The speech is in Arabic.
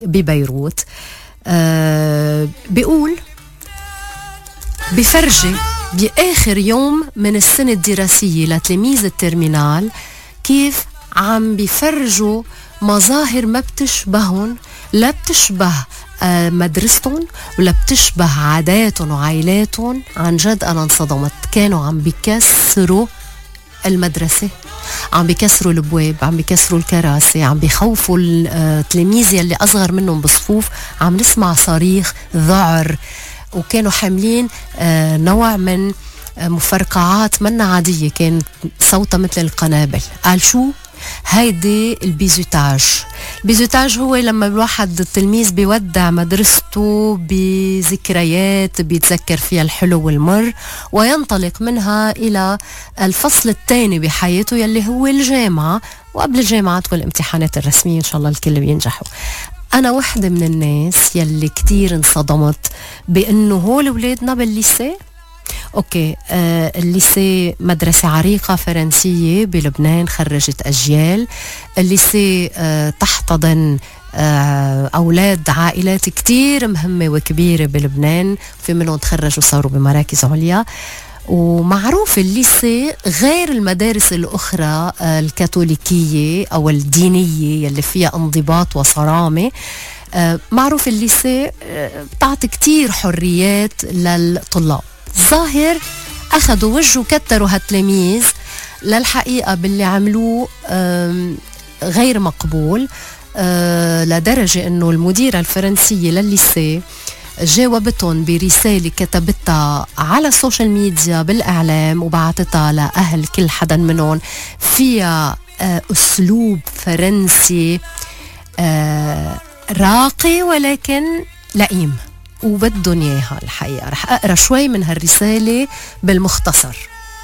ببيروت. بيقول بفرجي بآخر يوم من السنة الدراسية لتلاميذ الترمينال كيف عم بيفرجوا مظاهر ما بتشبههم، لا بتشبه مدرستهم ولا بتشبه عاداتهم وعائلاتهم. عن جد أنا انصدمت. كانوا عم بيكسروا المدرسة، عم بيكسروا الابواب، عم بيكسروا الكراسي، عم بيخوفوا التلاميذ يلي اصغر منهم بصفوف. عم نسمع صريخ ذعر، وكانوا حاملين نوع من مفرقعات منا عادية، كان صوتها مثل القنابل. قال شو هيدي؟ البيزوتاج. البيزوتاج هو لما الواحد التلميذ بيودع مدرسته بذكريات بيتذكر فيها الحلو والمر، وينطلق منها إلى الفصل الثاني بحياته يلي هو الجامعة، وقبل الجامعات والامتحانات الرسمية إن شاء الله الكل بينجحوا. أنا واحدة من الناس يلي كتير انصدمت بأنه هول ولادنا بالليسي. اوكي، الليسي مدرسة عريقة فرنسية بلبنان، خرجت أجيال. الليسي تحتضن أولاد عائلات كتير مهمة وكبيرة بلبنان، في منهم تخرجوا صاروا بمراكز عليا. ومعروف الليسي غير المدارس الأخرى الكاثوليكية أو الدينية يلي فيها انضباط وصرامة. معروف الليسي بتعطي كتير حريات للطلاب. ظاهر أخذوا وجهوا كتروا هالتلاميذ للحقيقة باللي عملوه غير مقبول، لدرجة أنه المديرة الفرنسية للليسي جاوبتهم برسالة كتبتها على السوشيال ميديا بالإعلام وبعتتها لأهل كل حدا منهم، فيها أسلوب فرنسي راقي ولكن لئيم وبدهم إياها. الحقيقة رح أقرأ شوي من هالرسالة بالمختصر.